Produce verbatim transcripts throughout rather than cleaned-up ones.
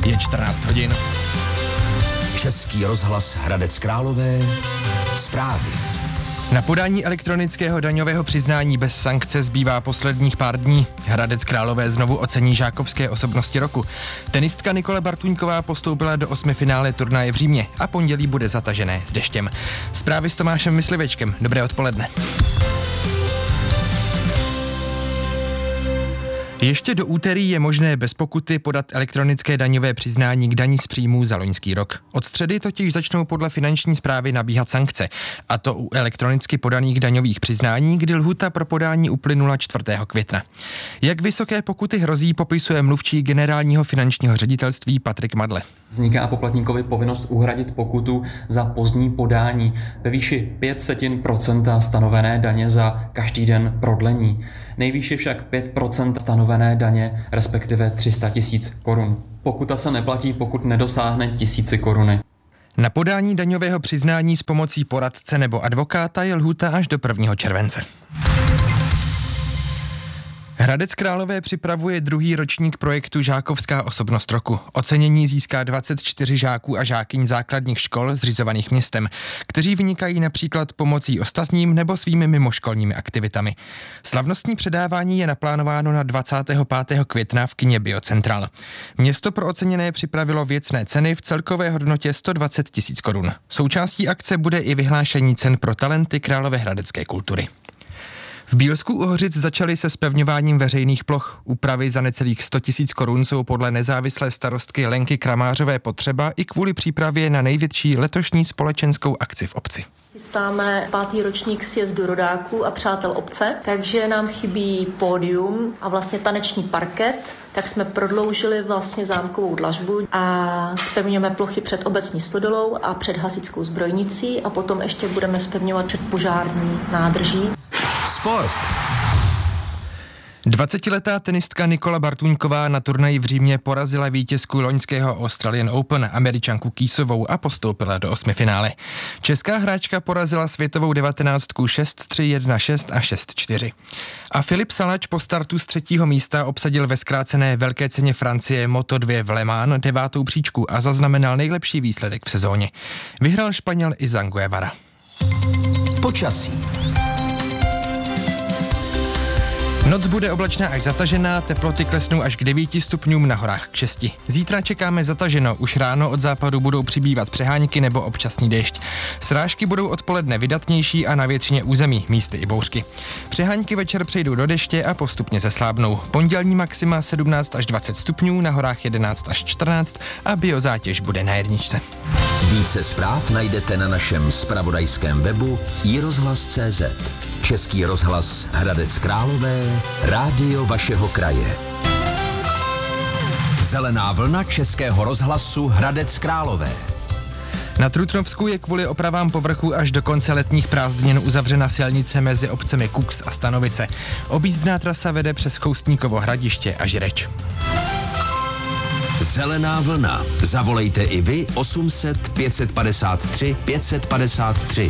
Je čtrnáct hodin. Český rozhlas Hradec Králové. Zprávy. Na podání elektronického daňového přiznání bez sankce zbývá posledních pár dní. Hradec Králové znovu ocení žákovské osobnosti roku. Tenistka Nikola Bartuňková postoupila do osmifinále turnaje v Římě a pondělí bude zatažené s deštěm. Zprávy s Tomášem Myslivečkem. Dobré odpoledne. Ještě do úterý je možné bez pokuty podat elektronické daňové přiznání k dani z příjmů za loňský rok. Od středy totiž začnou podle finanční správy nabíhat sankce, a to u elektronicky podaných daňových přiznání, kdy lhůta pro podání uplynula čtvrtého května. Jak vysoké pokuty hrozí, popisuje mluvčí generálního finančního ředitelství Patrik Madle. Vzniká poplatníkovi povinnost uhradit pokutu za pozdní podání ve výši pět setin procenta stanovené daně za každý den prodlení. Nejvýše však pět procent stanovené daně, respektive tři sta tisíc korun. Pokuta se neplatí, pokud nedosáhne tisíci koruny. Na podání daňového přiznání s pomocí poradce nebo advokáta je lhůta až do prvního července. Hradec Králové připravuje druhý ročník projektu Žákovská osobnost roku. Ocenění získá dvacet čtyři žáků a žákyň základních škol zřizovaných městem, kteří vynikají například pomocí ostatním nebo svými mimoškolními aktivitami. Slavnostní předávání je naplánováno na dvacátého pátého května v kině Biocentral. Město pro oceněné připravilo věcné ceny v celkové hodnotě sto dvacet tisíc korun. Součástí akce bude i vyhlášení cen pro talenty královéhradecké kultury. V Bílsku u Hořic začaly se zpevňováním veřejných ploch. Úpravy za necelých sto tisíc korun jsou podle nezávislé starostky Lenky Kramářové potřeba i kvůli přípravě na největší letošní společenskou akci v obci. Chystáme pátý ročník sjezdu rodáků a přátel obce, takže nám chybí pódium a vlastně taneční parket, tak jsme prodloužili vlastně zámkovou dlažbu a zpevňujeme plochy před obecní stodolou a před hasičskou zbrojnicí a potom ještě budeme zpevňovat před požární nádrží. Sport. dvacetiletá tenistka Nikola Bartuňková na turnaji v Římě porazila vítězku loňského Australian Open Američanku Kýsovou a postoupila do osmifinále. Česká hráčka porazila světovou devatenáctku šest tři, jedna šest a šest čtyři. A Filip Salač po startu z třetího místa obsadil ve zkrácené velké ceně Francie Moto dva v Le Mans devátou příčku a zaznamenal nejlepší výsledek v sezóně. Vyhrál Španěl Izan Guevara. Počasí. Noc bude oblačná až zatažená, teploty klesnou až k devíti stupňům, na horách k šesti. Zítra čekáme zataženo, už ráno od západu budou přibývat přehánky nebo občasný déšť. Srážky budou odpoledne vydatnější a na většině území, místy i bouřky. Přehánky večer přejdou do deště a postupně zeslábnou. Pondělní maxima sedmnáct až dvacet stupňů, na horách jedenáct až čtrnáct a biozátěž bude na jedničce. Více zpráv najdete na našem zpravodajském webu i rozhlas tečka cé zet. Český rozhlas Hradec Králové, rádio vašeho kraje. Zelená vlna Českého rozhlasu Hradec Králové. Na Trutnovsku je kvůli opravám povrchu až do konce letních prázdnin uzavřena silnice mezi obcemi Kux a Stanovice. Objízdná trasa vede přes Choustníkovo Hradiště a Žireč. Zelená vlna. Zavolejte i vy osm set pět padesát tři pět padesát tři.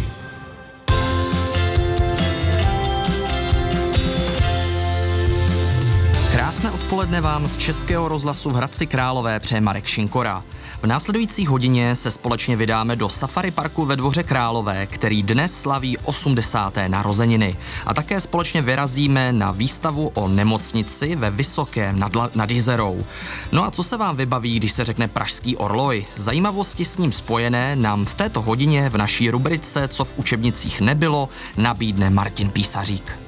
Krásné odpoledne vám z Českého rozhlasu v Hradci Králové přeje Marek Šinkora. V následující hodině se společně vydáme do Safari parku ve Dvoře Králové, který dnes slaví osmdesáté narozeniny. A také společně vyrazíme na výstavu o nemocnici ve Vysokém nad, La- nad Jizerou. No a co se vám vybaví, když se řekne Pražský orloj? Zajímavosti s ním spojené nám v této hodině v naší rubrice Co v učebnicích nebylo nabídne Martin Písařík.